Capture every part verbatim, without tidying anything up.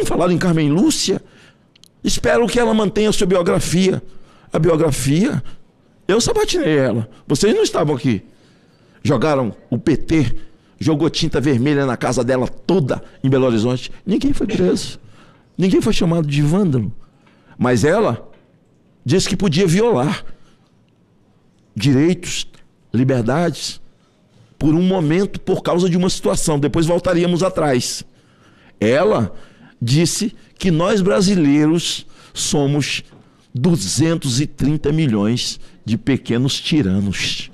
falaram em Carmen Lúcia? Espero que ela mantenha a sua biografia. A biografia, eu sabatinei ela. Vocês não estavam aqui. Jogaram o P T, jogou tinta vermelha na casa dela toda em Belo Horizonte. Ninguém foi preso. Ninguém foi chamado de vândalo. Mas ela disse que podia violar direitos, liberdades, por um momento, por causa de uma situação. Depois voltaríamos atrás. Ela disse que nós brasileiros somos duzentos e trinta milhões de pequenos tiranos.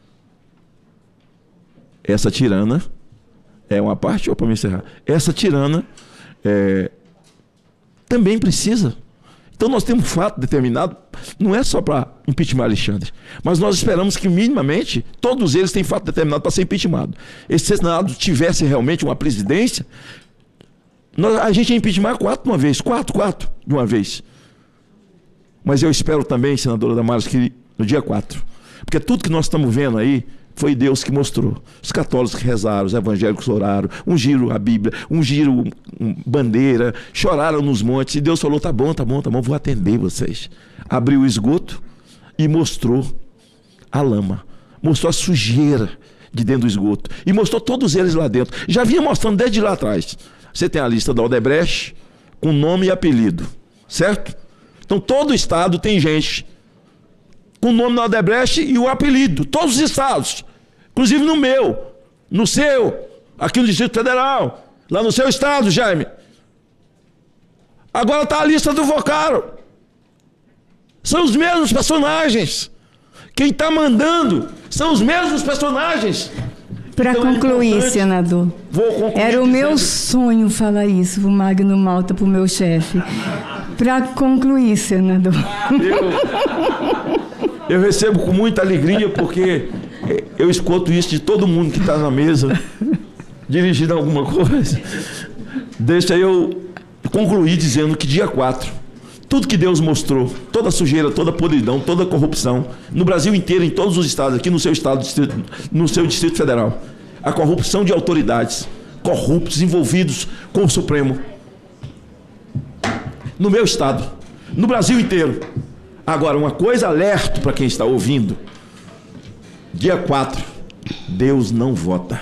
Essa tirana é uma parte, ou para me encerrar? Essa tirana é, também precisa. Então nós temos um fato determinado, não é só para impeachment Alexandre, mas nós esperamos que minimamente todos eles têm fato determinado para ser impeachmentado. E se o Senado tivesse realmente uma presidência, nós, a gente ia impeachmentar quatro de uma vez, quatro, quatro de uma vez. Mas eu espero também, senadora Damares, que no dia quatro, porque tudo que nós estamos vendo aí foi Deus que mostrou. Os católicos que rezaram, os evangélicos oraram, ungiram a Bíblia, ungiram bandeira, choraram nos montes, e Deus falou, tá bom, tá bom, tá bom, vou atender vocês. Abriu o esgoto e mostrou a lama, mostrou a sujeira de dentro do esgoto, e mostrou todos eles lá dentro. Já vinha mostrando desde lá atrás. Você tem a lista da Odebrecht com nome e apelido, certo? Então todo o estado tem gente com o nome da Odebrecht e o apelido, todos os estados, inclusive no meu, no seu, aqui no Distrito Federal, lá no seu estado, Jaime. Agora está a lista do Vocaro. São os mesmos personagens. Quem está mandando são os mesmos personagens. Para então, concluir, é senador, vou concluir era o meu sonho falar isso para o Magno Malta, para o meu chefe. Para concluir, senador. Eu, eu recebo com muita alegria, porque eu escuto isso de todo mundo que está na mesa, dirigindo alguma coisa. Deixa eu concluir dizendo que dia quatro, tudo que Deus mostrou, toda a sujeira, toda a podridão, toda a corrupção, no Brasil inteiro, em todos os estados, aqui no seu estado, no seu Distrito Federal, a corrupção de autoridades, corruptos envolvidos com o Supremo, no meu estado, no Brasil inteiro. Agora, uma coisa alerta para quem está ouvindo, dia quatro, Deus não vota.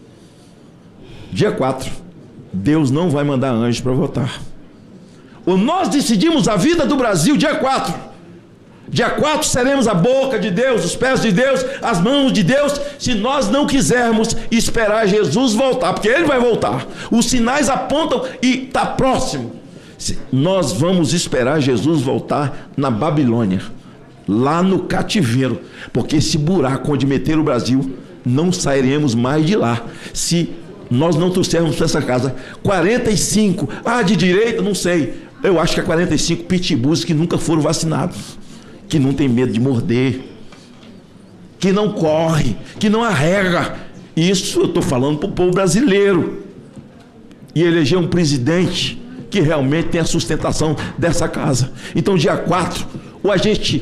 Dia quatro, Deus não vai mandar anjo para votar. Ou nós decidimos a vida do Brasil dia quatro. Dia quatro seremos a boca de Deus, os pés de Deus, as mãos de Deus, se nós não quisermos esperar Jesus voltar, porque Ele vai voltar. Os sinais apontam e está próximo. Nós vamos esperar Jesus voltar na Babilônia, lá no cativeiro, porque esse buraco onde meter o Brasil, não sairemos mais de lá, se nós não trouxermos para essa casa quarenta e cinco, ah, de direita, não sei, eu acho que é quarenta e cinco pitbulls que nunca foram vacinados, que não tem medo de morder, que não corre, que não arrega. Isso eu estou falando para o povo brasileiro. E eleger um presidente que realmente tem a sustentação dessa casa. Então, dia quatro, ou a gente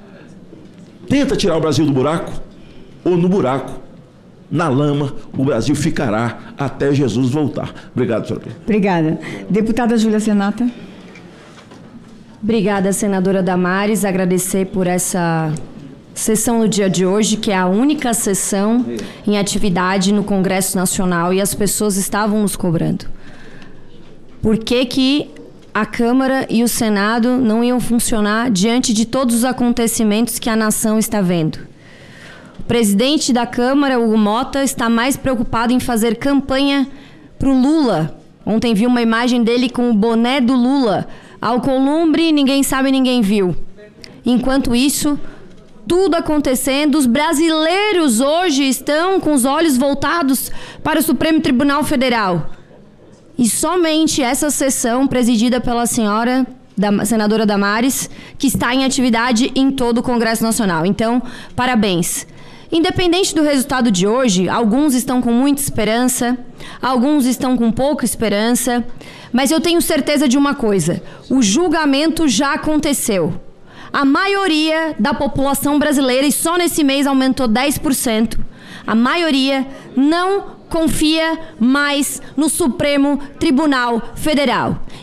tenta tirar o Brasil do buraco, ou no buraco, na lama, o Brasil ficará até Jesus voltar. Obrigado, senhora. Obrigada. Deputada Júlia Zenata. Obrigada, senadora Damares. Agradecer por essa sessão no dia de hoje, que é a única sessão em atividade no Congresso Nacional, e as pessoas estavam nos cobrando. Por que que a Câmara e o Senado não iam funcionar diante de todos os acontecimentos que a nação está vendo? O presidente da Câmara, Hugo Mota, está mais preocupado em fazer campanha para o Lula. Ontem vi uma imagem dele com o boné do Lula. Alcolumbre, ninguém sabe, ninguém viu. Enquanto isso, tudo acontecendo, os brasileiros hoje estão com os olhos voltados para o Supremo Tribunal Federal. E somente essa sessão, presidida pela senhora, da senadora Damares, que está em atividade em todo o Congresso Nacional. Então, parabéns. Independente do resultado de hoje, alguns estão com muita esperança, alguns estão com pouca esperança, mas eu tenho certeza de uma coisa: o julgamento já aconteceu. A maioria da população brasileira, e só nesse mês aumentou dez por cento, a maioria não confia mais no Supremo Tribunal Federal.